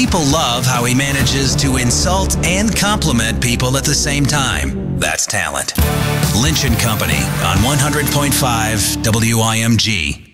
People love how he manages to insult and compliment people at the same time. That's talent. Lynch & Company on 100.5 WIMG.